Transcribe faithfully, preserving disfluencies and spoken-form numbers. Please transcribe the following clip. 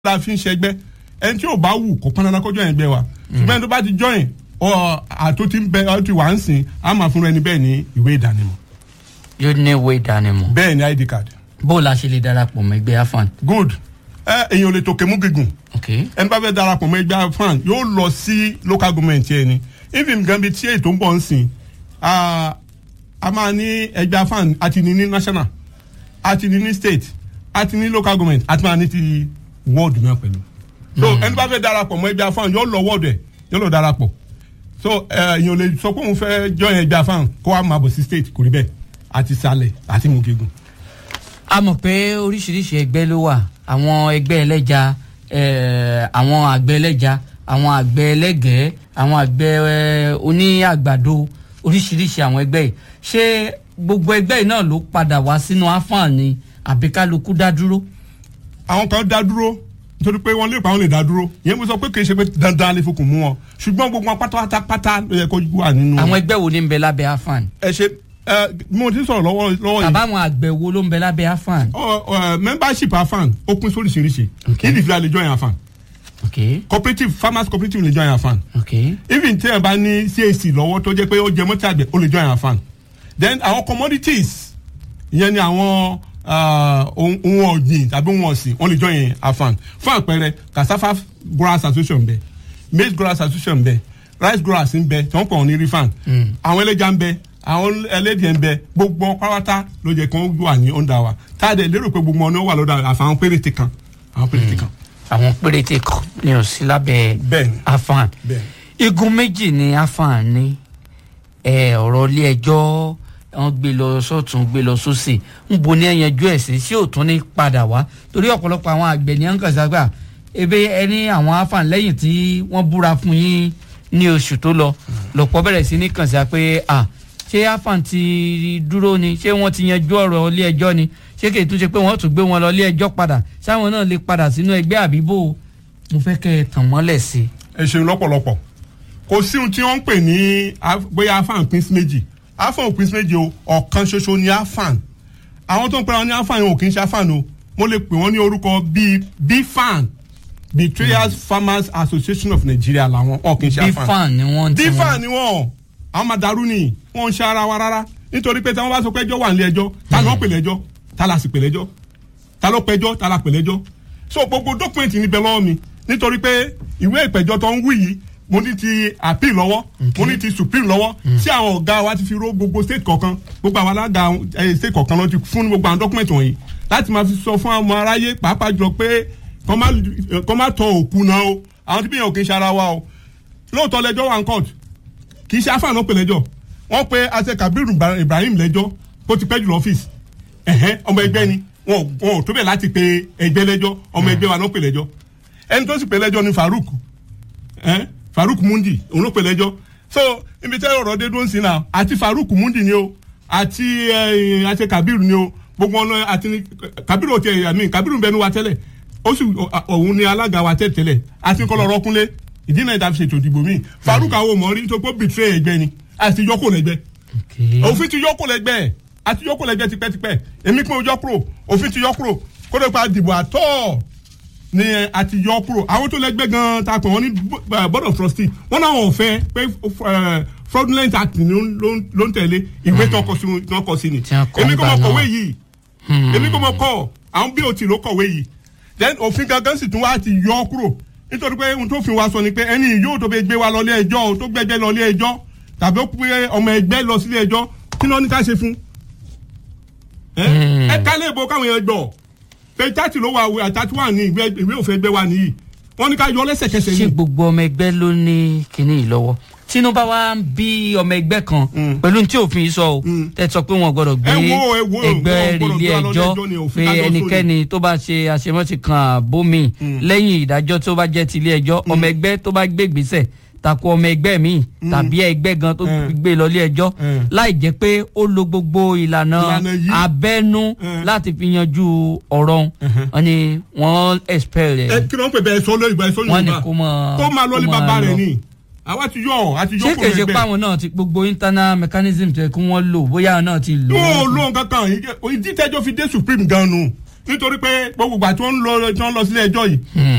la fi ń ṣẹgbẹ́ ẹni tí ò bá wù kó pọn dandan kó join ẹgbẹ́ wa ṣùgbọ́n ẹni tó bá ti join ọ àtó ti ń bẹ ọ ti wà ń sìn á máa fún ẹni bẹ́ẹ̀ ní ìwé ìdánimọ̀. yóò ní ìwé ìdánimọ̀. bẹ́ẹ̀ ni I D card. bó o la ṣe lè darapọ̀ mọ́ ẹgbẹ́ afan. good ẹ èèyàn ò lè tòkè mú gígùn. ok ẹni bá fẹ́ darapọ̀ mọ́ ẹgbẹ́ afan yóò lọ sí local government yẹn ni even gan bi tí èyí tó ń bọ̀ ń sìn a máa ní ẹgbẹ́ afan àti ní ní national àti ní ní state àti ní local government àti máa ní ti wọ́ọ̀dù náà pẹ̀lú. so ẹni bá fẹ́ darapọ̀ mọ́ ẹgbẹ́ afan yóò lọ wọ́ọ̀dù ẹ̀ yóò lọ darapọ̀ so èèyàn lè sọ pé òun fẹ́ join ẹgbẹ́ afan kó wá máa bọ̀ sí state kò rí bẹ́ẹ̀ àti sálẹ̀ àti mugegun. a mọ̀ pé oríṣiríṣi ẹgbẹ́ ló wà àwọn ẹgbẹ́ ẹlẹ́ja àwọn àgbẹ̀ ẹlẹ́ja àwọn àgbẹ̀ ẹlẹ́gẹ̀ẹ́ àwọn àgbẹ̀ oní àgbàdo oríṣiríṣi àwọn ẹgbẹ́ yìí ṣé gbogbo ẹgbẹ́ yìí náà ló padà wá sínú afan ni àbí kálukú dá dúró. àwọn kan dá dúró nítorí pé wọ́n lè pa wọ́n lè dá dúró ìyẹn mo sọ pé kì í ṣe pé dandan lè fokùn mú wọn ṣùgbọ́n gbogbo wọn pátápátá ló yẹ kó wà nínú. àwọn ẹgbẹ́ wo ni ń bẹ lábẹ́ afan. ẹ ṣe ẹ mo ti sọ̀rọ̀ lọ́wọ́ lọ́wọ́ yìí. àbáwọn àgbẹ̀ wo ló ń bẹ lábẹ́ afan. ọ ọ membership afan ó pín sóríṣiríṣi individual lè join afan ok cooperative farmers cooperative lè join afan ok even tí ẹ bá ní C A C lọ́wọ́ tó jẹ́ pé ó jẹ mọ́tì àgbẹ̀ ó lè join afan then àwọn commodities ìyẹn ni àwọn ohun ọ̀gbìn tàbí ohun ọ̀sìn wọ́n lè join afan fún àpẹẹrẹ cassava growers association ń bẹ maize growers association ń bẹ rice growers ń bẹ tí wọ́n pọ̀ wọ́n ní rifan àwọn ẹlẹ́ja ń bẹ àwọn ẹlẹ́dìẹ̀ ń bẹ gbogbo pátá ló jẹ́ kí wọ́n wà ní ọ̀ndà wa táàdẹ̀ lérò pé gbogbo ọ̀nà wà lọ́dọ̀ àfàwọn péréte kan àwọn péréte kan. àwọn péréte kan ni ò sí lábẹ́ afan igun méjì ni afan ní ọ̀rọ̀ ilé ẹjọ́ wọ́n gbé lọ sọ́tún gbé lọ sósì ń bo ní ẹ̀yẹnjú ẹ̀ sí sí òtún ní padà wá torí ọ̀pọ̀lọpọ̀ àwọn àgbẹ̀ ní ẹ̀ńkàn ságbà ebe ẹni àwọn afan lẹ́yìn tí wọ́n búra fún yín ní oṣù tó lọ lọ́pọ̀ bẹ̀rẹ̀ sí ní kàn sí pé à ṣé afan ti dúró ni ṣé wọ́n ti yanjú ọ̀rọ̀ ilé ẹjọ́ ni ṣé kì í tún ṣe pé wọ́n tún gbé wọn lọ ilé ẹjọ́ padà sáwọn náà lè padà sínú ẹgbẹ́ àbíbò mo fẹ́ kẹ́ ẹ tàn mọ́lẹ̀ sí i. ẹ ṣeun lọ́pọ̀lọpọ̀ kò sí ohun tí wọ́n ń pè ní bóyá afan pín sí méjì afan ò pín sí méjì o ọ̀kan ṣoṣo ni afan àwọn tó ń pera wọn ní afan yẹn ò kì í ṣe afan o mo lè pè wọ́n ní orúkọ bíi bfan Betrayers Farmers Association of Nigeria làwọn ọ̀ kì í ṣe afan bfan ni wọ́n ti wọ́n bfan ni wọ́n àwọn máa darú ni wọ́n ń ṣe ara wa rárá nítorí pé tí wọ́n bá sọ pé ẹjọ́ wà nílé ẹjọ́ ta ló pè lẹ́jọ́ ta la sì pè lẹ́jọ́ ta ló pẹjọ́ ta la pè lẹ́jọ́ so gbogbo dọ́kúmẹ̀ntì níbẹ̀ lọ́wọ́ mi nítorí pé ìwé ìpẹ̀jọ́ tó ń wí yìí mo ní ti appeal lọ́wọ́ mo ní ti supreme lọ́wọ́ tí àwọn ọ̀gá wa ti fi ró gbogbo state kọ̀ọ̀kan gbogbo àwọn alága state kọ̀ọ̀kan ló ti fún gbogbo àwọn dọ́kúmẹ̀ntì wọ̀nyí láti máa fi sọ fún àwọn aráyé pàápàá jùlọ pé kọ́ má tọ òkú náà o àwọn tí bí yẹn ò kì í ṣe ara wa o lóòótọ́ lẹ́jọ́ wà ń court kì í ṣe afáàn ló pè lẹ́jọ́ wọ́n pe àṣẹ Kabiru Ibrahim lẹ́jọ́ kó ti pẹ́ jù lọ́fíìsì ẹ̀hẹ́n ọmọ ẹgbẹ́ ni wọn ò tó bẹ̀ láti pe ẹgbẹ́ lẹ́jọ́ ọmọ ẹgbẹ́ wa ló pè lẹ́jọ́ ẹni tó sì pè lẹ́jọ́ ni Farouk ẹ̀hẹ́n Farouk Mundi òun ló pè lẹ́jọ́ so ibi tẹ́ ọ̀rọ̀ dé dúró sí náà àti Farouk Mundi ni o àti àṣẹ Kabiru ni o gbogbo ọ̀nà àti Kabiru ti ẹ̀yà mi Kabiru bẹnu wa tẹ́lẹ̀ ó sì òun ni alága wa tẹ́lẹ̀ àti kọ́ lọ́rọ́ kúnlé ìdí náà ìdàbí ṣètò ìdìbò míì Farouk àwọn ọmọ rí nítorí pé betray ẹgbẹ́ ni àti yọkò lẹ́gbẹ́ òfin ti yọkò lẹ́gbẹ́ àti yọkò lẹ́gbẹ́ tipẹ́tipẹ́ èmi pé ojú kúrò òfin ti yọ kúrò kó lè pa dìbò àtọ́ ni àti yọ kúrò àwọn tó lẹ́gbẹ́ gan ta pé wọ́n ní board of trustee wọ́n náà wọ́n fẹ́ pé fraudulent act ló ń tẹ̀lé ìwé tó kọ sí ni èmi kò mọ kọ̀wé yìí èmi kò mọ kọ́ àwọn bí o ti ló kọ̀wé yìí then òfin gangan sì tún wá ti yọ kúrò nítorí pé ohun tó fi wá sọ ni pé ẹni yóò tó bẹ gbé wa lọ ilé ẹjọ́ tó gbẹgbẹ́ lọ ilé ẹjọ́ tàbí ó pé ọmọ ẹgbẹ́ lọ sílé ẹjọ́ kí ló ní ká ṣe fún. ẹ ká lè bo káwọn èèyàn gbọ́ pé tààtì ló wà àtàtì wà ní ìwé òfin ẹgbẹ́ wa nìyí wọ́n ní ká yọ lẹ́sẹ̀kẹsẹ̀ ni. ṣé gbogbo ọmọ ẹgbẹ́ ló ní kinní yìí lọ́wọ́ tinubu wa ń bí ọmọ ẹgbẹ́ kan pẹ̀lú tí òfin sọ o tẹ sọ pé wọn gbọ́dọ̀ gbé ẹgbẹ́ ilé ẹjọ́ pé ẹnikẹ́ni tó bá ṣe àṣemọ́sí kan àbómi lẹ́yìn ìdájọ́ tó bá jẹ́ ti ilé ẹjọ́ ọmọ ẹgbẹ́ tó bá gbé ìgbésẹ̀ tako ọmọ ẹgbẹ́ mi tàbí ẹgbẹ́ gan tó gbé lọ ilé ẹjọ́ láì jẹ́ pé ó lo gbogbo ìlànà abẹ́nú láti fi yanjú ọ̀rọ̀ wọn ni wọ́n expel ẹ̀. kí ló ń pè bẹ́ẹ̀ sọ lórí ìgbà ìsọ yorùbá kó máa lọ ní bàbá rẹ̀ ni àwa ti yọ àti yọ kò lẹgbẹ. ṣé kèsì páwọn náà ti gbogbo internal mechanism tẹ kí wọ́n lò bóyá náà ti lò. yóò lò nǹkan kan ìdí tẹ́jọ́ fi dé supreme gan-an nù nítorí pé gbogbo àti wọ́n ń lọ sílé ẹjọ́ yìí